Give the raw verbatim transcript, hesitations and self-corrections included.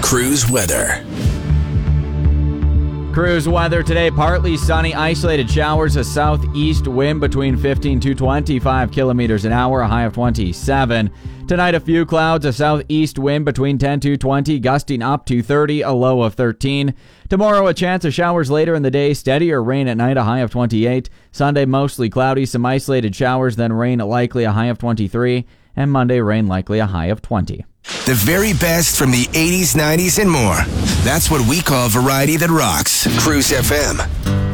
Cruise weather. Cruise weather today, partly sunny, isolated showers, a southeast wind between fifteen to twenty-five kilometers an hour, a high of twenty-seven. Tonight, a few clouds, a southeast wind between ten to twenty, gusting up to thirty, a low of thirteen. Tomorrow, a chance of showers later in the day, steadier rain at night, a high of twenty-eight. Sunday, mostly cloudy, some isolated showers, then rain likely, a high of twenty-three. And Monday, rain likely, a high of twenty. The very best from the eighties, nineties, and more. That's what we call variety that rocks. Cruise F M.